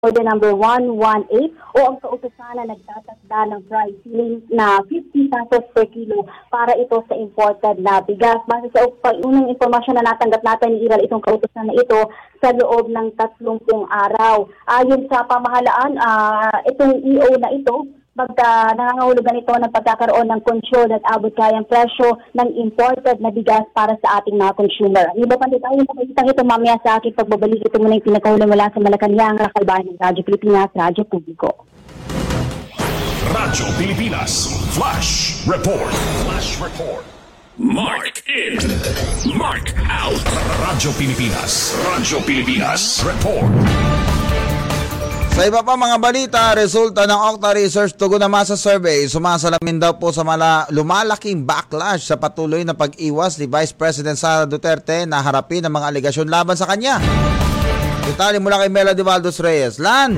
Order number 118 o ang kautusan na nagtatakda ng price ceiling na 50 pesos per kilo para ito sa imported na bigas. Base sa unang impormasyon na natanggap natin ni Iral, itong kautusan na ito sa loob ng 30 araw. Ayon sa pamahalaan, itong EO na ito, nangangahulugan ito ng pagkakaroon ng control at abot kayang presyo ng imported na bigas para sa ating mga consumer. Iba pa tayo yung pakikitang ito mamaya sa aking pagbabalik. Ito muna yung pinakahuli mula sa Malacanang, Rakalbayan ng Radyo Pilipinas, Radyo Publiko. Radyo Pilipinas, Flash Report. Flash Report. Mark in, Mark out. Radyo Pilipinas, Radyo Pilipinas, Report. Sa iba pa mga balita, resulta ng Octa Research Tugon na Masa Survey, sumasalamin daw po sa lumalaking backlash sa patuloy na pag-iwas ni Vice President Sara Duterte na harapin ang mga aligasyon laban sa kanya. Detalye mula kay Melody Valdos Reyes. Lan!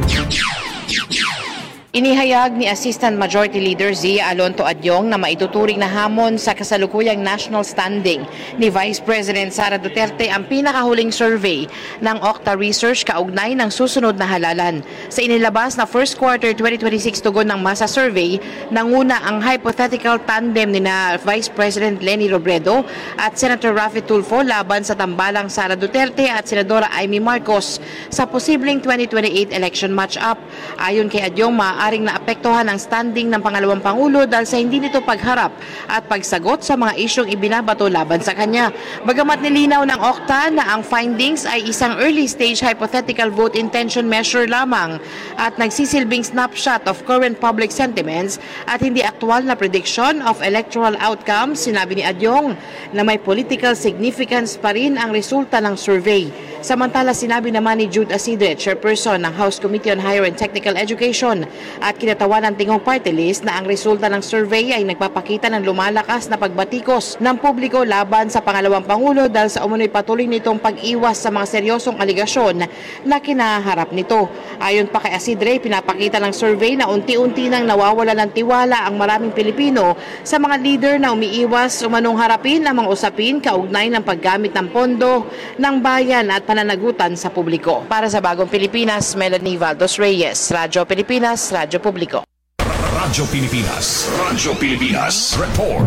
Inihayag ni Assistant Majority Leader Zia Alonto Adyong na maituturing na hamon sa kasalukuyang national standing ni Vice President Sara Duterte ang pinakahuling survey ng Octa Research kaugnay ng susunod na halalan. Sa inilabas na first quarter 2026 tugon ng Masa Survey, nanguna ang hypothetical tandem ni na Vice President Leni Robredo at Senator Raffy Tulfo laban sa tambalang Sara Duterte at Senadora Amy Marcos sa posibleng 2028 election match-up. Ayon kay Adyong, maaring naapektuhan ang standing ng pangalawang Pangulo dahil sa hindi nito pagharap at pagsagot sa mga isyong ibinabato laban sa kanya. Bagamat nilinaw ng Octa na ang findings ay isang early stage hypothetical vote intention measure lamang at nagsisilbing snapshot of current public sentiments at hindi aktwal na prediction of electoral outcomes, sinabi ni Adyong na may political significance pa rin ang resulta ng survey. Samantala, sinabi naman ni Jude Asidre, chairperson ng House Committee on Higher and Technical Education at kinatawan ng Tingong Party List na ang resulta ng survey ay nagpapakita ng lumalakas na pagbatikos ng publiko laban sa pangalawang Pangulo dahil sa umunoy patuloy nitong pag-iwas sa mga seryosong aligasyon na kinaharap nito. Ayon pa kay Asidre, pinapakita ng survey na unti-unti nang nawawala ng tiwala ang maraming Pilipino sa mga leader na umiiwas umanong harapin ang mga usapin kaugnay ng paggamit ng pondo ng bayan at pananagutan sa publiko. Para sa Bagong Pilipinas, Melanie Valdos Reyes, Radyo Pilipinas, Radyo Publiko. Radyo Pilipinas, Radyo Pilipinas, Report.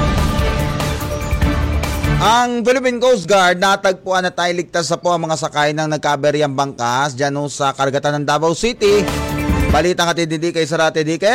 Ang Philippine Coast Guard natagpuan na tayo ligtas sa po ang mga sakay ng nagkaberyang bangkas dyan sa karagatan ng Davao City. Balitang at hindi kay Sarate DK.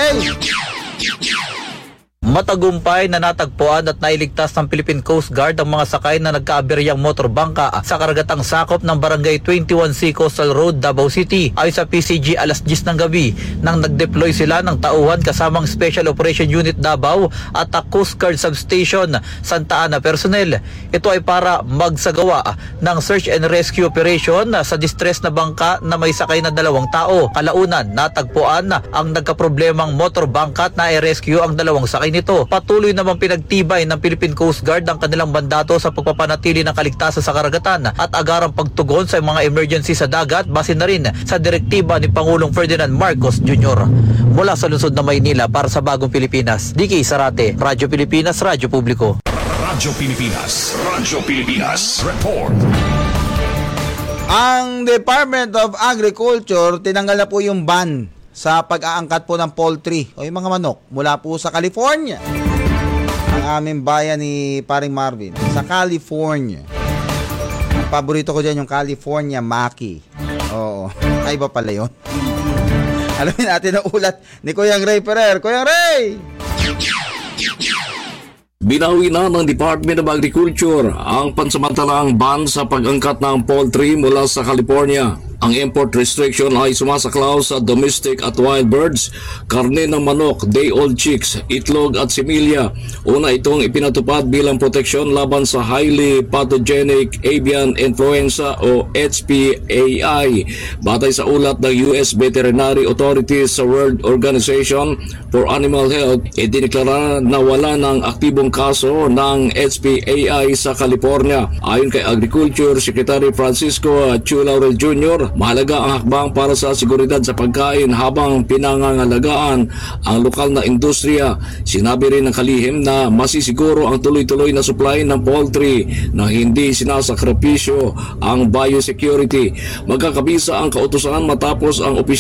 Matagumpay na natagpuan at nailigtas ng Philippine Coast Guard ang mga sakay na nagkaaberyang motorbangka sa karagatang sakop ng Barangay 21C Coastal Road, Davao City. Ayon sa PCG, alas 10 ng gabi nang nag-deploy sila ng tauhan kasamang Special Operation Unit Davao at Coast Guard Substation Santa Ana personnel. Ito ay para magsagawa ng search and rescue operation sa distress na bangka na may sakay na 2 tao. Kalaunan, natagpuan ang nagkaproblemang motorbangka at na-rescue ang 2 sakay nito. Patuloy namang pinagtibay ng Philippine Coast Guard ang kanilang mandato sa pagpapanatili ng kaligtasan sa karagatan at agarang pagtugon sa mga emergency sa dagat base na rin sa direktiba ni Pangulong Ferdinand Marcos Jr. Mula sa lungsod ng Maynila para sa Bagong Pilipinas, DK Sarate, Radyo Pilipinas, Radyo Publiko. Radyo Pilipinas, Radyo Pilipinas, Report. Ang Department of Agriculture tinanggal na po yung ban sa pag-aangkat po ng poultry o yung mga manok mula po sa California. Ang aming bayan ni Paring Marvin sa California. Ang paborito ko dyan yung California Maki. Oo, ay ba pala yun? Alamin natin ang ulat ni Kuyang Ray Ferrer. Kuyang Ray! Binawi na ng Department of Agriculture ang pansamantalang ban sa pag-angkat ng poultry mula sa California. Ang import restriction ay sumasaklaw sa domestic at wild birds, karne ng manok, day-old chicks, itlog at similya. Una itong ipinatupad bilang proteksyon laban sa highly pathogenic avian influenza o HPAI. Batay sa ulat ng US Veterinary Authorities sa World Organization for Animal Health, idineklara na wala ng aktibong kaso ng HPAI sa California. Ayon kay Agriculture Secretary Francisco Chu Laurel Jr., Mahalaga ang hakbang para sa seguridad sa pagkain habang pinangangalagaan ang lokal na industriya. Sinabi rin ng kalihim na masisiguro ang tuloy-tuloy na supply ng poultry na hindi sinasakripisyo ang biosecurity. Magkakabisa ang kautusan matapos ang